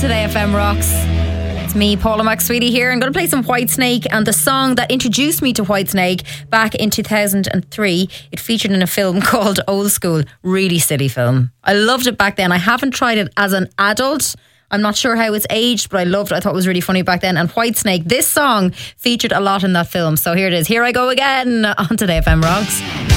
Today FM Rocks. It's me, Paula McSweety here. I'm going to play some Whitesnake, and the song that introduced me to Whitesnake back in 2003. It featured in a film called Old School. Really silly film. I loved it back then. I haven't tried it as an adult. I'm not sure how it's aged, but I loved it. I thought it was really funny back then. And Whitesnake, this song featured a lot in that film. So here it is. Here I go again on Today FM Rocks.